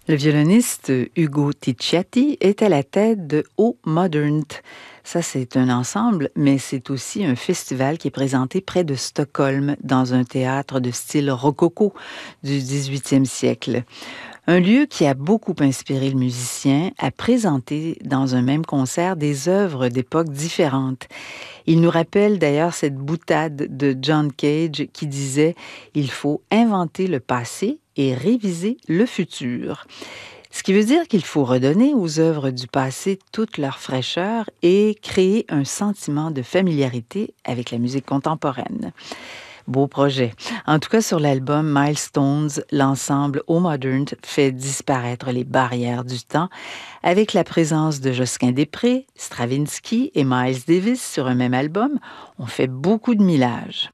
Le violoniste Ugo Ticciati est à la tête de O Modernt. Ça, c'est un ensemble, mais c'est aussi un festival qui est présenté près de Stockholm, dans un théâtre de style rococo du 18e siècle. Un lieu qui a beaucoup inspiré le musicien à présenter dans un même concert des œuvres d'époques différentes. Il nous rappelle d'ailleurs cette boutade de John Cage qui disait «Il faut inventer le passé et réviser le futur». Ce qui veut dire qu'il faut redonner aux œuvres du passé toute leur fraîcheur et créer un sentiment de familiarité avec la musique contemporaine. Beau projet. En tout cas, sur l'album Milestones, l'ensemble O Modern fait disparaître les barrières du temps avec la présence de Josquin des Stravinsky et Miles Davis sur un même album. On fait beaucoup de millage.